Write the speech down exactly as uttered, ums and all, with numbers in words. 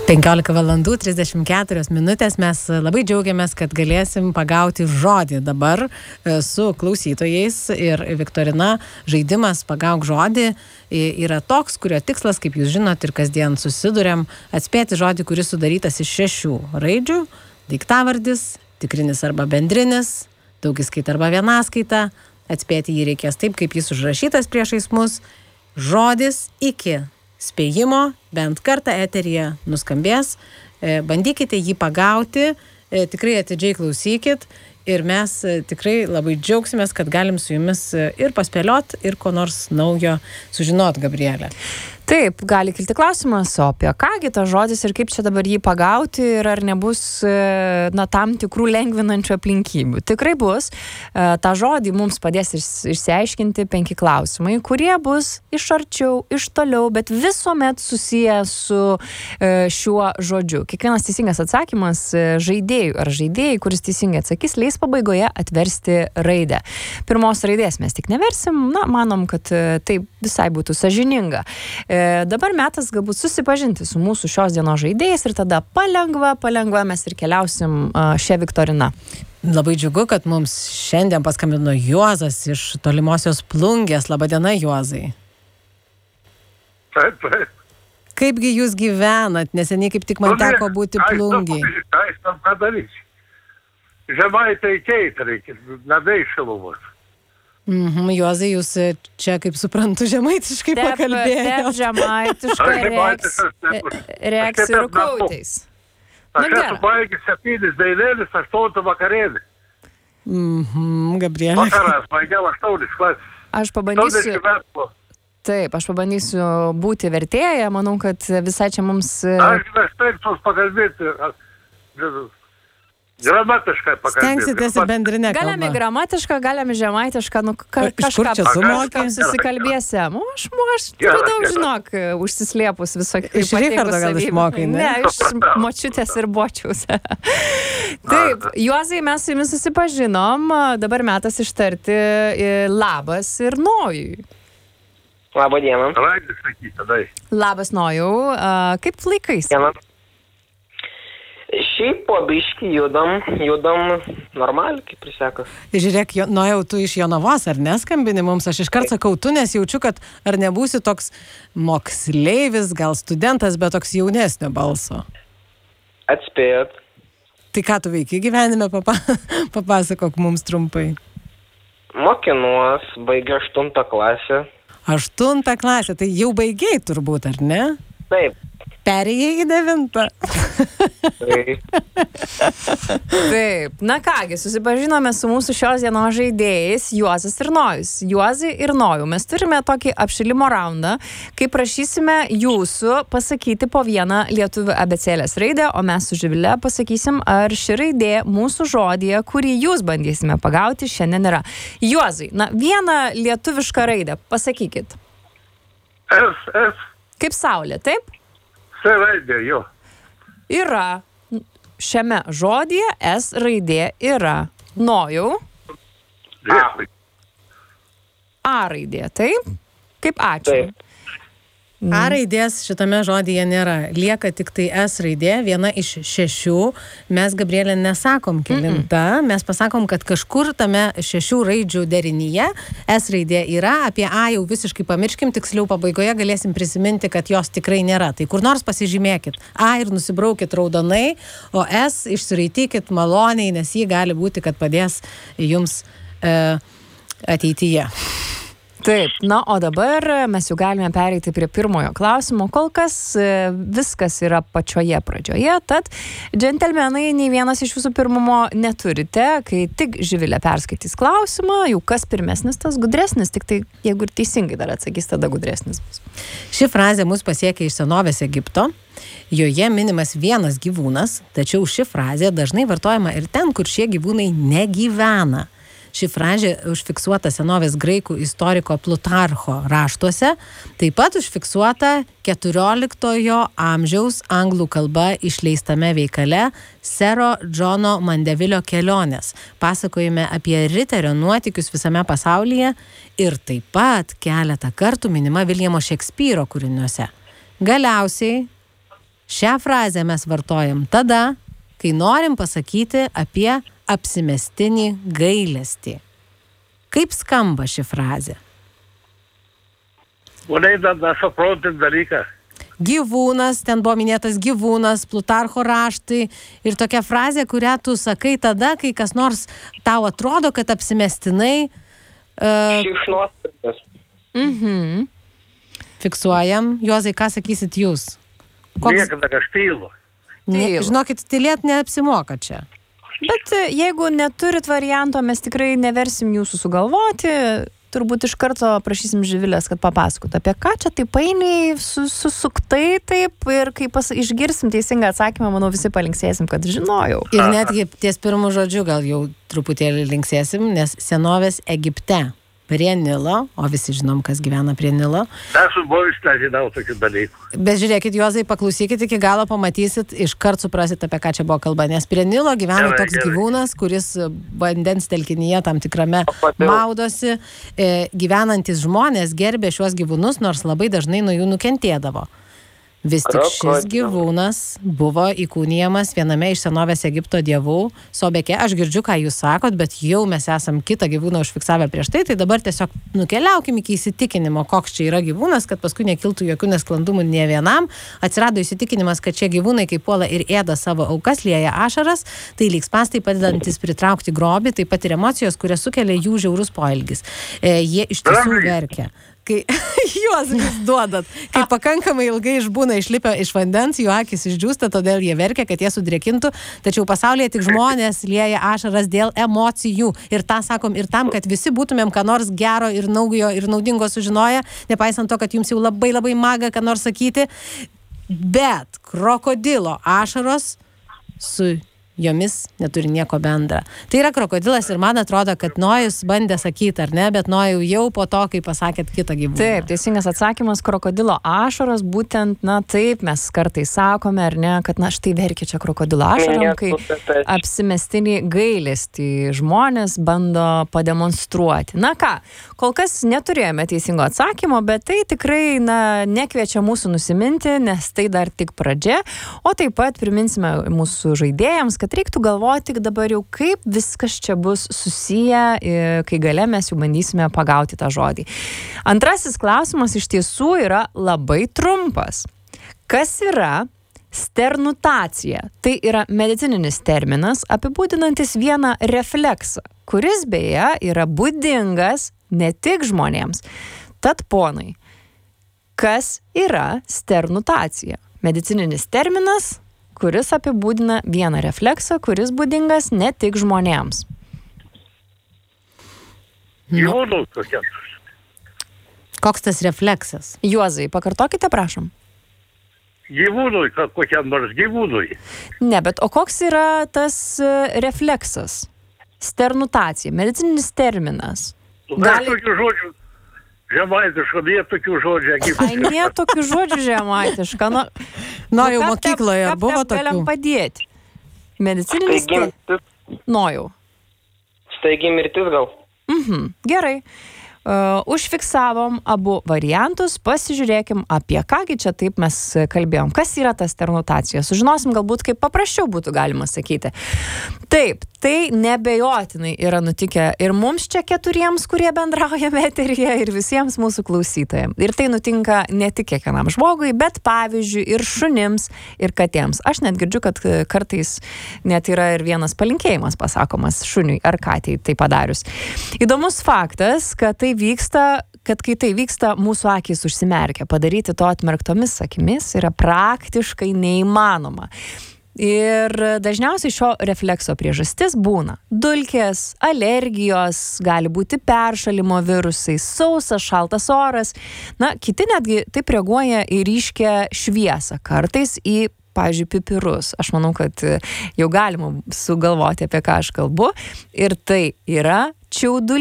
penkiolika valandų trisdešimt keturios minutės. Mes labai džiaugiamės, kad galėsim pagauti žodį dabar su klausytojais. Ir Viktorina žaidimas Pagauk žodį yra toks, kurio tikslas, kaip jūs žinot ir kasdien susiduriam, atspėti žodį, kuris sudarytas iš šešių raidžių. Daiktavardis, tikrinis arba bendrinis, daugiskaita arba vienaskaita. Atspėti jį reikės taip, kaip jis užrašytas priešais mus. Žodis iki spėjimo bent kartą eteryje nuskambės. Bandykite jį pagauti, tikrai atidžiai klausykit ir mes tikrai labai džiaugsimės, kad galim su jumis ir paspėliot, ir ko nors naujo sužinot, Gabrielė. Taip, gali kilti klausimas, o apie kągi tas žodis ir kaip čia dabar jį pagauti ir ar nebus na, tam tikrų lengvinančių aplinkybių. Tikrai bus. Ta žodį mums padės išsiaiškinti penki klausimai, kurie bus iš arčiau, iš toliau, bet visuomet susiję su šiuo žodžiu. Kiekvienas teisingas atsakymas žaidėjų ar žaidėjai, kuris teisingai atsakys, leis pabaigoje atversti raidę. Pirmos raidės mes tik neversim, na, manom, kad tai visai būtų sąžininga. Dabar metas galbūt susipažinti su mūsų šios dienos žaidėjais ir tada palengva, palengva mes ir keliausim šią Viktoriną. Labai džiugu, kad mums šiandien paskambino Juozas iš tolimosios Plungės. Labadiena, Juozai. Taip, taip. Kaipgi jūs gyvenat? Neseniai kaip tik man teko būti Plungėj. Ką aš tam ką darys? Žemaitai keita reikia, nebei šilumos. Mhm, Juozai, jūs čia, kaip suprantu, žemaitiškai pakalbėjote. Taip, žemaitiškai reaks ir kautais. Aš esu baigęs septynis dainėlis, aštuntą vakarėlį. Mhm, Gabrielė. Vakaras, baigiau aštuonis klasės. Aš pabandysiu... Taip, aš pabandysiu būti vertėja. Manau, kad visai čia mums... Aš nespėksus pakalbėti... Gramatiškai pakalbėti. Stengsitės į bendrinę kalbą. Galime gramatišką, galime žemaitišką, nu ka, kažką kažkam susikalbėsim. O, aš, aš turiu daug, žinok, užsislėpus visokių. Iš Richardo gal išmokai, ne? Ne, iš močiutės ir bočiaus. Taip, Juozai, mes su jumis susipažinom, dabar metas ištarti labas ir Nojui. Labą dieną. Raidis sakyti, tada. Labas, Nojau. Kaip laikais? Dieną. Šiaip po biškį judam, judam normaliai, kaip prisekas. Žiūrėk, Nojau, tu iš Jonavos, ar neskambini mums? Aš iškart sakau tu, nes jaučiu, kad ar nebūsi toks moksleivis, gal studentas, bet toks jaunesnio balso. Atspėjot. Tai ką tu veiki gyvenime, papa, papasakok mums trumpai. Mokinuos, baigiu aštuntą klasę. Aštuntą klasę, tai jau baigiai turbūt, ar ne? Taip. Perėjai į devintą. Taip. Taip. Na kągi, susipažinome su mūsų šios dienos žaidėjais Juozas ir Nojus. Juozai ir Nojau, mes turime tokį apšilimo raundą, kai prašysime jūsų pasakyti po vieną lietuvių abėcėlės raidę, o mes su Živile pasakysim, ar ši raidė mūsų žodyje, kurį jūs bandysime pagauti, šiandien yra. Juozai, na vieną lietuvišką raidę, pasakykit. S, S. Kaip saulė, taip? S raidė, jo. Yra. Šiame žodyje S raidė yra. Nojau. A. A raidė, taip? Kaip ačiū. Taip. A raidės šitame žodyje nėra. Lieka tik tai S raidė, viena iš šešių. Mes, Gabrielė, nesakom kelinta. Mm-mm. Mes pasakom, kad kažkur tame šešių raidžių derinyje S raidė yra. Apie A jau visiškai pamirškim, tiksliau pabaigoje galėsim prisiminti, kad jos tikrai nėra. Tai kur nors pasižymėkit A ir nusibraukit raudonai, o S išsiraitykit maloniai, nes jį gali būti, kad padės jums e, ateityje. Taip, na, o dabar mes jau galime pereiti prie pirmojo klausimo. Kol kas viskas yra pačioje pradžioje, tad, džentelmenai, nei vienas iš jūsų pirmumo neturite, kai tik Živilė perskaitys klausimą, jau kas pirmesnis, tas gudresnis, tik tai jeigu ir teisingai dar atsakys, tada gudresnis bus. Ši frazė mus pasiekia iš senovės Egipto. Joje minimas vienas gyvūnas, tačiau ši frazė dažnai vartojama ir ten, kur šie gyvūnai negyvena. Ši frazė užfiksuota senovės graikų istoriko Plutarcho raštuose, taip pat užfiksuota keturioliktojo amžiaus anglų kalba išleistame veikale Sero Džono Mandevilio kelionės. Pasakojime apie riterio nuotykius visame pasaulyje ir taip pat keletą kartų minima Viljamo Šekspyro kūriniuose. Galiausiai Šią frazę mes vartojam tada, kai norim pasakyti apie apsimestinį gailestį. Kaip skamba ši frazė? Unai nesuprantant dalyką. Gyvūnas, ten buvo minėtas gyvūnas, Plutarcho raštai ir tokia frazė, kurią tu sakai tada, kai kas nors tau atrodo, kad apsimestinai uh, Šikšnosparnis. Mhm. fiksuojam. Juozai, ką sakysit jūs? Koks... Niekada aš tylu. Ne, Tylu. žinokit, tylėt neapsimoka čia. Bet e, jeigu neturit varianto, mes tikrai neversim jūsų sugalvoti. Turbūt iš karto prašysim Živilės, kad papasakot, apie ką čia taip painiai su- susuktai taip ir kai pas, išgirsim teisingą atsakymą, manau, visi palinksėsim, kad žinojau. Ir netgi ties pirmų žodžių gal jau truputėlį linksėsim, nes senovės Egipte prie Nilo, o visi žinom, kas gyvena prie Nilo. Esu buvęs, nežinau tokių dalykų. Bet žiūrėkit, Juozai, paklausykit iki galo, pamatysit, iškart suprasit, apie ką čia buvo kalba. Nes prie Nilo gyvena Gerai, toks gerai. gyvūnas, kuris vandens telkinyje tam tikrame Papadėl. maudosi. E, gyvenantis žmonės gerbė šiuos gyvūnus, nors labai dažnai nuo jų nukentėdavo. Vis tik šis Krokodilo. gyvūnas buvo įkūnijamas viename iš senovės Egipto dievų, Sobeke. Aš girdžiu, ką jūs sakot, bet jau mes esam kitą gyvūną užfiksavę prieš tai, tai dabar tiesiog nukeliaukim iki įsitikinimo, koks čia yra gyvūnas, kad paskui nekiltų jokių nesklandumų nie vienam. Atsirado įsitikinimas, kad šie gyvūnai, kai puola ir ėda savo aukas, lieja ašaras, tai lyg spąstai padedantis pritraukti grobį, taip pat ir emocijos, kurias sukelia jų žiaurus poelgis. E, jie iš tiesų Dramblys. verkia. Kai juos jūs duodat, kai pakankamai ilgai išbūna išlipę iš vandens, jų akis išdžiūsta, todėl jie verkia, kad jie sudrėkintų, tačiau pasaulyje tik žmonės lieja ašaras dėl emocijų. Ir tą sakom ir tam, kad visi būtumėm ką nors gero ir naujo ir naudingo sužinoję, nepaisant to, kad jums jau labai labai maga ką nors sakyti, bet krokodilo ašaros su jomis neturi nieko bendra. Tai yra krokodilas ir man atrodo, kad Nojus bandė sakyti, ar ne, bet Nojau jau po to, kai pasakėt kitą gyvūną. Taip, teisingas atsakymas, krokodilo ašaros, būtent, na taip, mes kartais sakome, ar ne, kad na štai verkia čia krokodilo ašarom, kai apsimestinį gailestį žmonės bando pademonstruoti. Na ką, kol kas neturėjome teisingo atsakymo, bet tai tikrai, na, nekviečia mūsų nusiminti, nes tai dar tik pradžia, o taip pat priminsime mūsų žaidėjams, kad reiktų galvoti dabar jau, kaip viskas čia bus susiję, kai gale mes jau bandysime pagauti tą žodį. Antrasis klausimas iš tiesų yra labai trumpas. Kas yra sternutacija? Tai yra medicininis terminas apibūdinantis vieną refleksą, kuris beje yra būdingas ne tik žmonėms. Tad ponai, kas yra sternutacija? Medicininis terminas, kuris apibūdina vieną refleksą, kuris būdingas ne tik žmonėms. Gyvūnų tokia. Koks tas refleksas? Juozai, pakartokite, prašom. Gyvūnui, ka- kokiam nors gyvūnui. Ne, bet o koks yra tas e, refleksas? Sternutacija, medicininis terminas. Gali... Gali- tokių žodžių. Žemaitiško, nė tokių žodžių. Ai, Egipte. ne tokių žodžių žemaitiška. Nu, Nojau, nu, ką mokykloje tep- ką buvo tep galim tokių. padėti. Medicininis Staigi terminas. mirtis, Nojau. staigi mirtis gal. Mhm, gerai. Uh, užfiksavom abu variantus, pasižiūrėkim, apie kągi čia taip mes kalbėjom. Kas yra ta sternutacija? Sužinosim galbūt, kaip paprasčiau būtų galima sakyti. Taip, tai nebejotinai yra nutikę ir mums čia keturiems, kurie bendraujame eteryje, ir visiems mūsų klausytojams. Ir tai nutinka ne tik kiekvienam žmogui, bet pavyzdžiui ir šunims, ir katėms. Aš net girdžiu, kad kartais net yra ir vienas palinkėjimas pasakomas šuniui ar katei tai padarius. Įdomus faktas, kad tai vyksta, kad kai tai vyksta, mūsų akys užsimerkia. Padaryti to atmerktomis akimis yra praktiškai neįmanoma. Ir dažniausiai šio reflekso priežastis būna dulkės, alergijos, gali būti peršalimo virusai, sausas, šaltas oras. Na, kiti netgi taip reaguoja į ryškę šviesą, kartais į, pavyzdžiui, pipirus. Aš manau, kad jau galima sugalvoti, apie ką aš kalbu. Ir tai yra čiaudulys.